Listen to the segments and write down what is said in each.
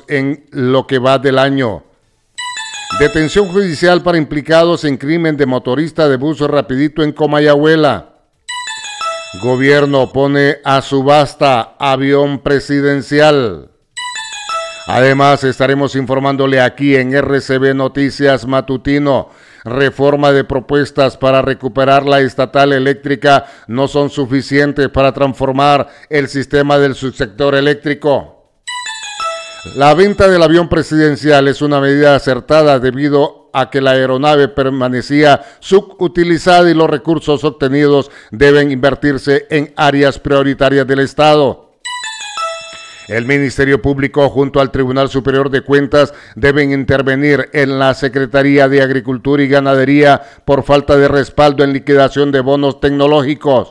en lo que va del año. Detención judicial para implicados en crimen de motorista de bus rapidito en Comayagüela. Gobierno pone a subasta avión presidencial. Además, estaremos informándole aquí en RCB Noticias Matutino. Reforma de propuestas para recuperar la estatal eléctrica no son suficientes para transformar el sistema del subsector eléctrico. La venta del avión presidencial es una medida acertada debido a que la aeronave permanecía subutilizada y los recursos obtenidos deben invertirse en áreas prioritarias del Estado. El Ministerio Público junto al Tribunal Superior de Cuentas deben intervenir en la Secretaría de Agricultura y Ganadería por falta de respaldo en liquidación de bonos tecnológicos.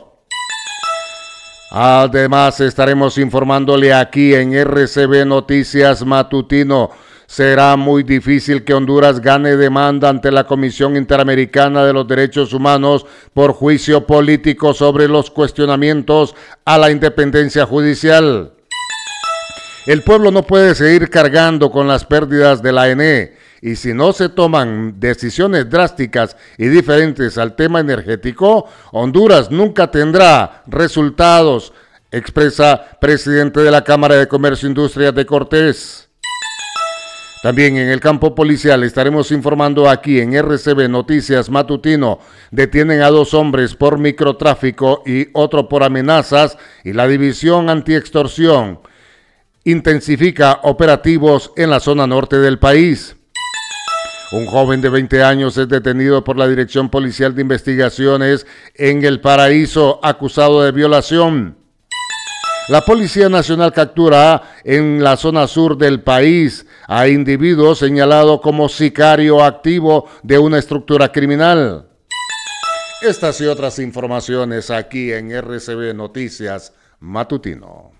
Además, estaremos informándole aquí en RCB Noticias Matutino. Será muy difícil que Honduras gane demanda ante la Comisión Interamericana de los Derechos Humanos por juicio político sobre los cuestionamientos a la independencia judicial. El pueblo no puede seguir cargando con las pérdidas de la ENE. Y si no se toman decisiones drásticas y diferentes al tema energético, Honduras nunca tendrá resultados, expresa presidente de la Cámara de Comercio e Industrias de Cortés. También en el campo policial estaremos informando aquí en RCB Noticias Matutino. Detienen a 2 hombres por microtráfico y otro por amenazas y la División Antiextorsión intensifica operativos en la zona norte del país. Un joven de 20 años es detenido por la Dirección Policial de Investigaciones en El Paraíso, acusado de violación. La Policía Nacional captura en la zona sur del país a individuo señalado como sicario activo de una estructura criminal. Estas y otras informaciones aquí en RCB Noticias Matutino.